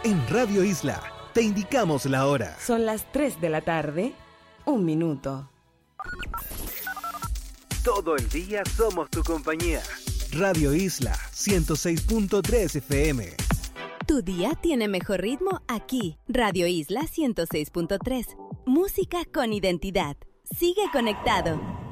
En Radio Isla, te indicamos la hora. Son las 3 de la tarde, 1 minuto. Todo el día somos tu compañía. Radio Isla 106.3 FM. Tu día tiene mejor ritmo aquí. Radio Isla 106.3. Música con identidad. Sigue conectado.